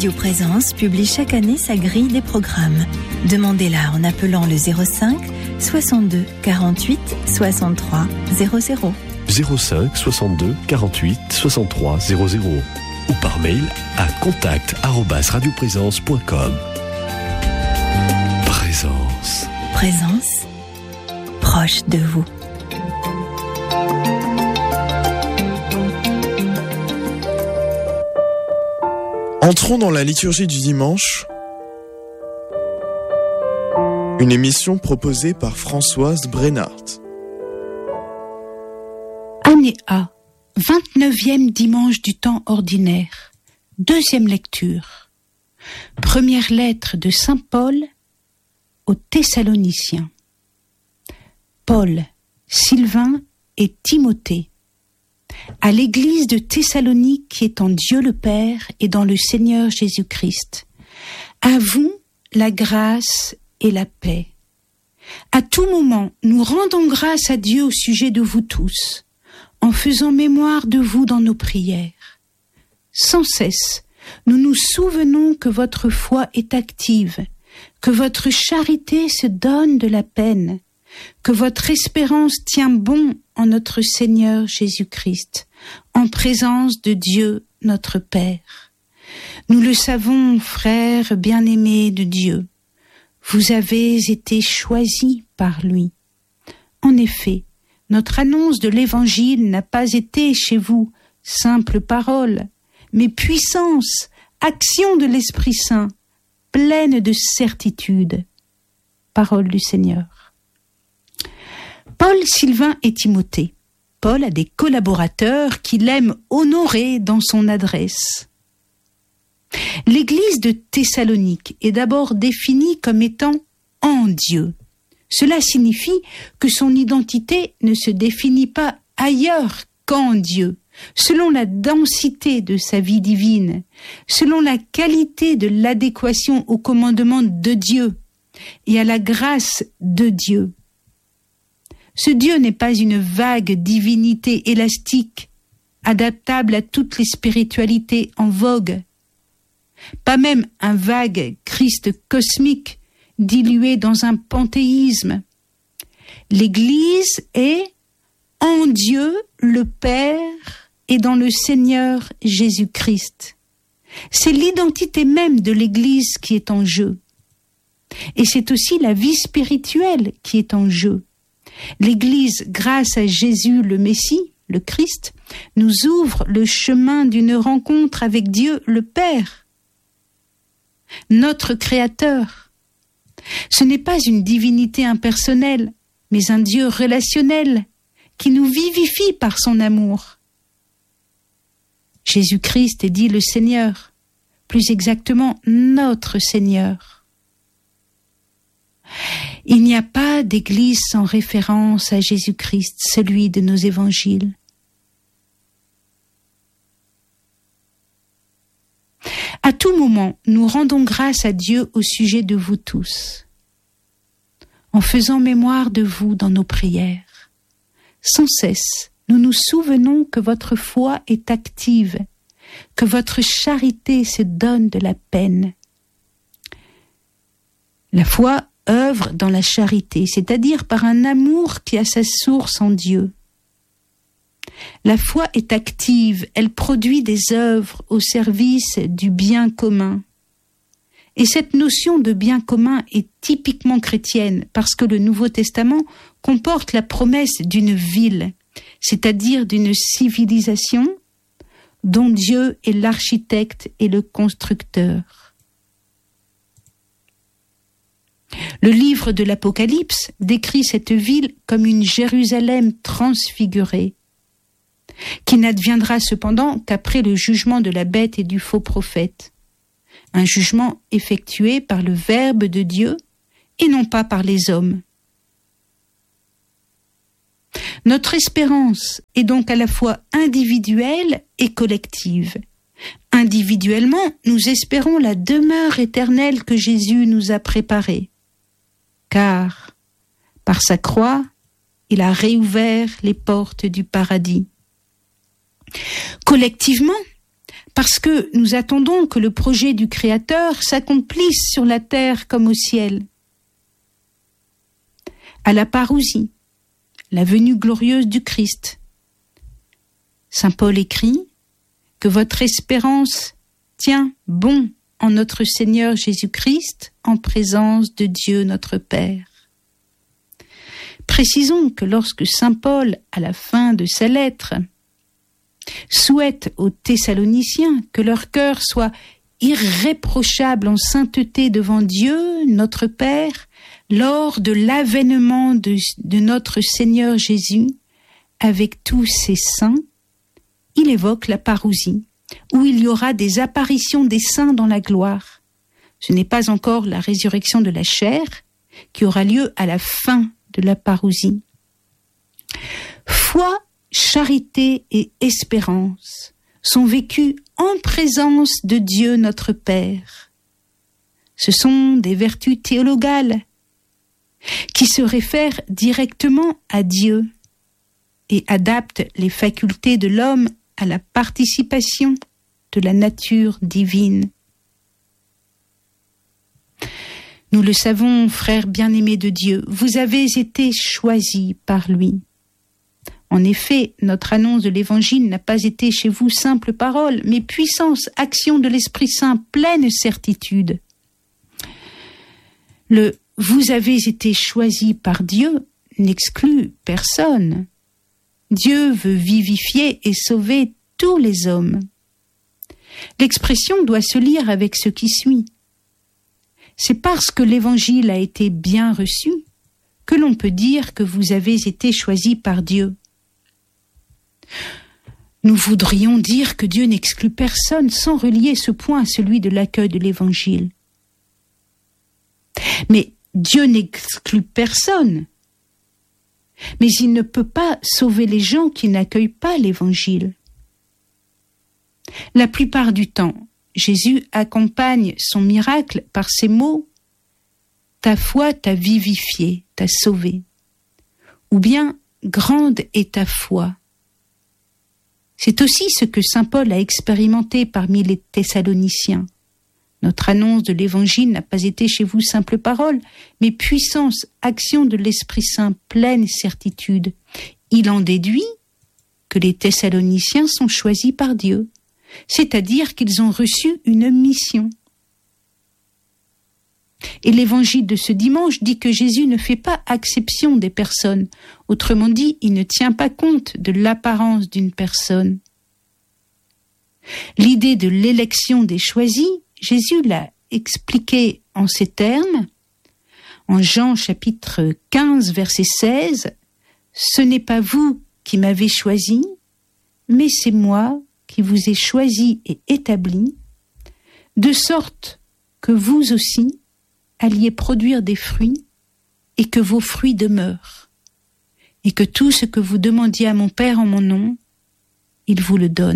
Radio Présence publie chaque année sa grille des programmes. Demandez-la en appelant le 05 62 48 63 00. 05 62 48 63 00 ou par mail à contact@radioprésence.com. Présence. Présence, proche de vous. Entrons dans la liturgie du dimanche, une émission proposée par Françoise Brennart. Année A, 29e dimanche du temps ordinaire, deuxième lecture. Première lettre de Saint Paul aux Thessaloniciens. Paul, Sylvain et Timothée, à l'église de Thessalonique qui est en Dieu le Père et dans le Seigneur Jésus-Christ. À vous, la grâce et la paix. À tout moment, nous rendons grâce à Dieu au sujet de vous tous, en faisant mémoire de vous dans nos prières. Sans cesse, nous nous souvenons que votre foi est active, que votre charité se donne de la peine, que votre espérance tient bon en notre Seigneur Jésus-Christ, en présence de Dieu notre Père. Nous le savons, frères bien-aimés de Dieu, vous avez été choisis par lui. En effet, notre annonce de l'Évangile n'a pas été chez vous simple parole, mais puissance, action de l'Esprit Saint, pleine de certitude. Parole du Seigneur. Paul, Sylvain et Timothée. Paul a des collaborateurs qu'il aime honorer dans son adresse. L'église de Thessalonique est d'abord définie comme étant en Dieu. Cela signifie que son identité ne se définit pas ailleurs qu'en Dieu, selon la densité de sa vie divine, selon la qualité de l'adéquation au commandement de Dieu et à la grâce de Dieu. Ce Dieu n'est pas une vague divinité élastique, adaptable à toutes les spiritualités en vogue, pas même un vague Christ cosmique, dilué dans un panthéisme. L'Église est en Dieu le Père et dans le Seigneur Jésus-Christ. C'est l'identité même de l'Église qui est en jeu. Et c'est aussi la vie spirituelle qui est en jeu. L'Église, grâce à Jésus le Messie, le Christ, nous ouvre le chemin d'une rencontre avec Dieu le Père, notre Créateur. Ce n'est pas une divinité impersonnelle, mais un Dieu relationnel qui nous vivifie par son amour. Jésus-Christ est dit le Seigneur, plus exactement notre Seigneur. Il n'y a pas d'église sans référence à Jésus-Christ, celui de nos évangiles. À tout moment, nous rendons grâce à Dieu au sujet de vous tous, en faisant mémoire de vous dans nos prières. Sans cesse, nous nous souvenons que votre foi est active, que votre charité se donne de la peine. La foi œuvre dans la charité, c'est-à-dire par un amour qui a sa source en Dieu. La foi est active, elle produit des œuvres au service du bien commun. Et cette notion de bien commun est typiquement chrétienne parce que le Nouveau Testament comporte la promesse d'une ville, c'est-à-dire d'une civilisation dont Dieu est l'architecte et le constructeur. Le livre de l'Apocalypse décrit cette ville comme une Jérusalem transfigurée, qui n'adviendra cependant qu'après le jugement de la bête et du faux prophète, un jugement effectué par le Verbe de Dieu et non pas par les hommes. Notre espérance est donc à la fois individuelle et collective. Individuellement, nous espérons la demeure éternelle que Jésus nous a préparée, car, par sa croix, il a réouvert les portes du paradis. Collectivement, parce que nous attendons que le projet du Créateur s'accomplisse sur la terre comme au ciel. À la parousie, la venue glorieuse du Christ. Saint Paul écrit que votre espérance tient bon en notre Seigneur Jésus-Christ, en présence de Dieu notre Père. Précisons que lorsque Saint Paul, à la fin de sa lettre, souhaite aux Thessaloniciens que leur cœur soit irréprochable en sainteté devant Dieu, notre Père, lors de l'avènement de notre Seigneur Jésus, avec tous ses saints, il évoque la parousie, où il y aura des apparitions des saints dans la gloire. Ce n'est pas encore la résurrection de la chair, qui aura lieu à la fin de la parousie. Foi, charité et espérance sont vécues en présence de Dieu notre Père. Ce sont des vertus théologales qui se réfèrent directement à Dieu et adaptent les facultés de l'homme à la participation de la nature divine. Nous le savons, frères bien-aimés de Dieu, vous avez été choisis par lui. En effet, notre annonce de l'Évangile n'a pas été chez vous simple parole, mais puissance, action de l'Esprit Saint, pleine certitude. Le « vous avez été choisis par Dieu » n'exclut personne. Dieu veut vivifier et sauver tous les hommes. L'expression doit se lire avec ce qui suit. C'est parce que l'Évangile a été bien reçu que l'on peut dire que vous avez été choisis par Dieu. Nous voudrions dire que Dieu n'exclut personne sans relier ce point à celui de l'accueil de l'Évangile. Mais Dieu n'exclut personne. Mais il ne peut pas sauver les gens qui n'accueillent pas l'Évangile. La plupart du temps, Jésus accompagne son miracle par ces mots « Ta foi t'a vivifié, t'a sauvé » ou bien « Grande est ta foi ». C'est aussi ce que saint Paul a expérimenté parmi les Thessaloniciens. Notre annonce de l'Évangile n'a pas été chez vous simple parole, mais puissance, action de l'Esprit Saint, pleine certitude. Il en déduit que les Thessaloniciens sont choisis par Dieu, c'est-à-dire qu'ils ont reçu une mission. Et l'Évangile de ce dimanche dit que Jésus ne fait pas exception des personnes. Autrement dit, il ne tient pas compte de l'apparence d'une personne. L'idée de l'élection des choisis, Jésus l'a expliqué en ces termes, en Jean chapitre 15, verset 16, « Ce n'est pas vous qui m'avez choisi, mais c'est moi qui vous ai choisi et établi, de sorte que vous aussi alliez produire des fruits et que vos fruits demeurent, et que tout ce que vous demandiez à mon Père en mon nom, il vous le donne. »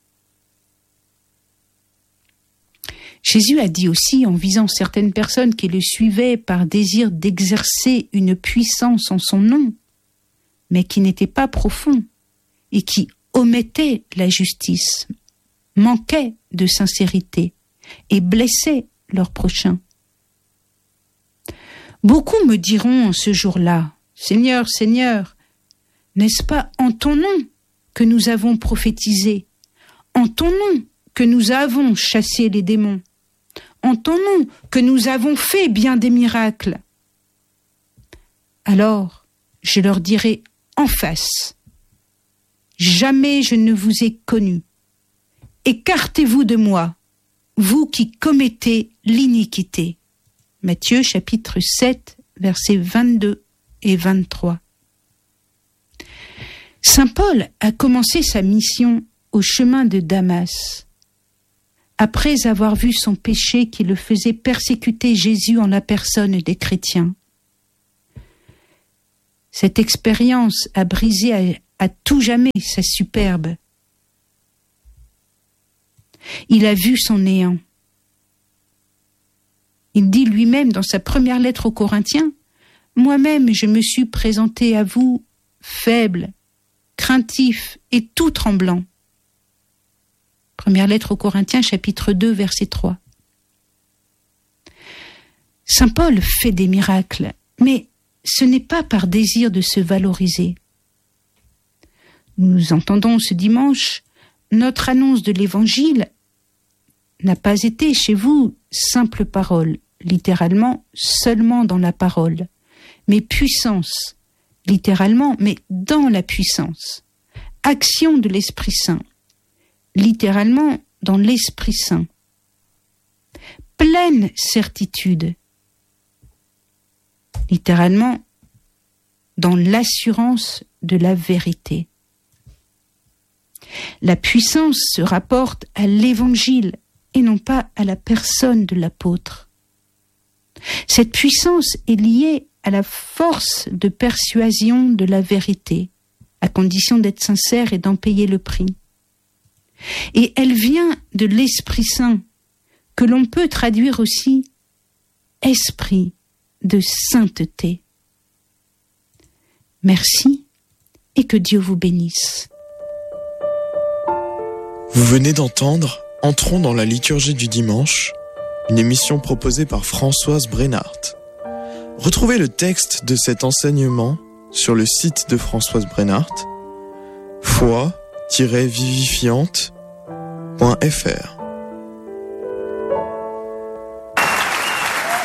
Jésus a dit aussi, en visant certaines personnes qui le suivaient par désir d'exercer une puissance en son nom, mais qui n'était pas profond et qui omettait la justice, manquait de sincérité et blessait leur prochain. Beaucoup me diront en ce jour-là, « Seigneur, Seigneur, n'est-ce pas en ton nom que nous avons prophétisé, en ton nom que nous avons chassé les démons, en ton nom que nous avons fait bien des miracles ?» Alors, je leur dirai en face, « Jamais je ne vous ai connu. Écartez-vous de moi, vous qui commettez l'iniquité. » Matthieu chapitre 7, versets 22 et 23. Saint Paul a commencé sa mission au chemin de Damas, après avoir vu son péché qui le faisait persécuter Jésus en la personne des chrétiens. Cette expérience a brisé à tout jamais sa superbe. Il a vu son néant. Il dit lui-même dans sa première lettre aux Corinthiens, « Moi-même je me suis présenté à vous faible, craintif et tout tremblant. » Première lettre aux Corinthiens, chapitre 2, verset 3. Saint Paul fait des miracles, mais ce n'est pas par désir de se valoriser. Nous entendons ce dimanche, notre annonce de l'Évangile n'a pas été chez vous simple parole, littéralement seulement dans la parole, mais puissance, littéralement, mais dans la puissance. Action de l'Esprit Saint, littéralement dans l'Esprit Saint. Pleine certitude, littéralement dans l'assurance de la vérité. La puissance se rapporte à l'Évangile et non pas à la personne de l'apôtre. Cette puissance est liée à la force de persuasion de la vérité, à condition d'être sincère et d'en payer le prix. Et elle vient de l'Esprit Saint, que l'on peut traduire aussi esprit de sainteté. Merci et que Dieu vous bénisse. Vous venez d'entendre Entrons dans la liturgie du dimanche, une émission proposée par Françoise Brennart. Retrouvez le texte de cet enseignement sur le site de Françoise Brennart, foi-vivifiante.fr.